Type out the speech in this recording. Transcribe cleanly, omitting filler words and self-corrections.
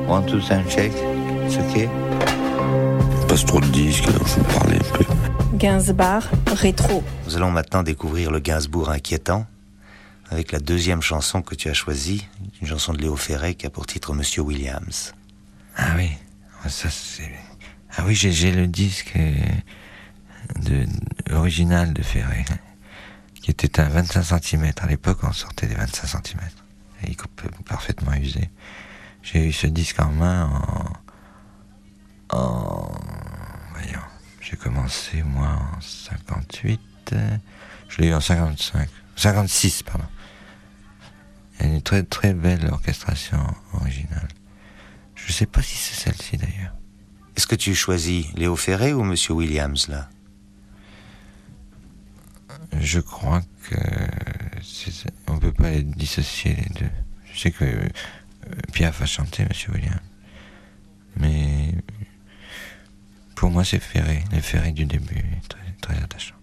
One, two, sound check. C'est ok. Passe trop de disques, alors je vais me parler un peu. Gainsbourg, rétro. Nous allons maintenant découvrir le Gainsbourg inquiétant avec la deuxième chanson que tu as choisie, une chanson de Léo Ferré qui a pour titre Monsieur Williams. Ah oui, ça c'est... Ah oui, j'ai le disque original de Ferré, qui était un 25 cm. À l'époque, on sortait des 25 cm. Et il coupe parfaitement usé. J'ai eu ce disque en main voyons, j'ai commencé moi en 58, je l'ai eu en 56, pardon. Il y a une très très belle orchestration originale. Je sais pas si c'est celle-ci d'ailleurs. Est-ce que tu choisis Léo Ferré ou Monsieur Williams là? Je crois que on peut pas dissocier les deux. Je sais que Piaf a chanté Monsieur Williams, mais pour moi c'est Ferré, le Ferré du début, très, très attachant.